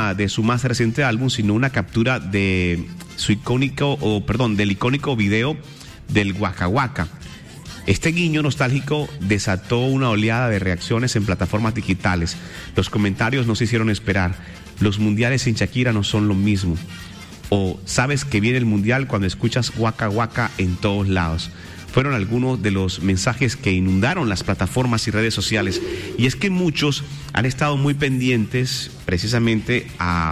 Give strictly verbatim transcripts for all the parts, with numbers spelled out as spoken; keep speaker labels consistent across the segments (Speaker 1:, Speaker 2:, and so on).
Speaker 1: una de su más reciente álbum, sino una captura de su icónico, o perdón, del icónico video del Waka Waka. Este guiño nostálgico desató una oleada de reacciones en plataformas digitales. Los comentarios no se hicieron esperar. Los mundiales sin Shakira no son lo mismo. O sabes que viene el mundial cuando escuchas Waka Waka en todos lados. Fueron algunos de los mensajes que inundaron las plataformas y redes sociales. Y es que muchos han estado muy pendientes precisamente a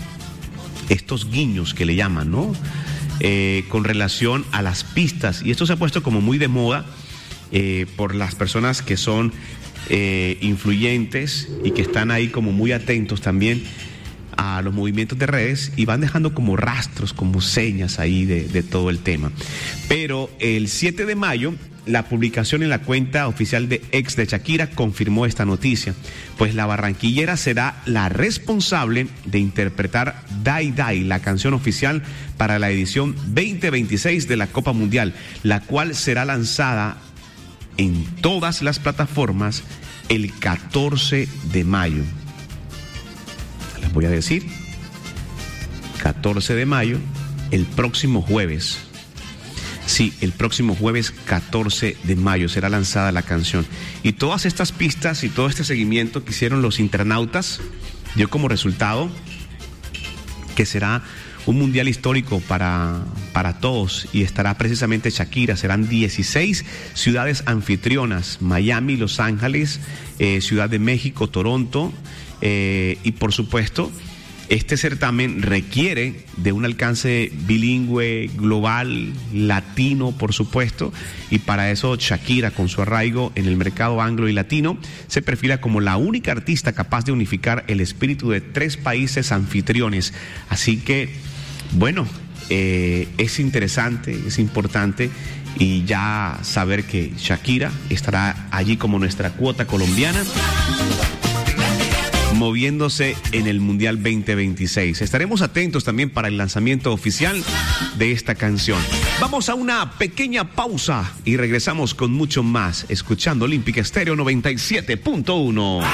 Speaker 1: estos guiños que le llaman, ¿no? Eh, con relación a las pistas. Y esto se ha puesto como muy de moda eh, por las personas que son eh, influyentes y que están ahí como muy atentos también a los movimientos de redes y van dejando como rastros, como señas ahí de, de todo el tema. Pero el siete de mayo, la publicación en la cuenta oficial de X de Shakira confirmó esta noticia, pues la barranquillera será la responsable de interpretar Dai Dai, la canción oficial para la edición veinte veintiséis de la Copa Mundial, la cual será lanzada en todas las plataformas el catorce de mayo. Les voy a decir, catorce de mayo, el próximo jueves. Sí, el próximo jueves catorce de mayo será lanzada la canción. Y todas estas pistas y todo este seguimiento que hicieron los internautas dio como resultado que será un mundial histórico para, para todos, y estará precisamente Shakira. Serán dieciséis ciudades anfitrionas: Miami, Los Ángeles, eh, Ciudad de México, Toronto, eh, y por supuesto este certamen requiere de un alcance bilingüe, global, latino, por supuesto, y para eso Shakira, con su arraigo en el mercado anglo y latino, se perfila como la única artista capaz de unificar el espíritu de tres países anfitriones. Así que, bueno, eh, es interesante, es importante, y ya saber que Shakira estará allí como nuestra cuota colombiana, moviéndose en el Mundial veinte veintiséis. Estaremos atentos también para el lanzamiento oficial de esta canción. Vamos a una pequeña pausa y regresamos con mucho más, escuchando Olímpica Estéreo noventa y siete punto uno.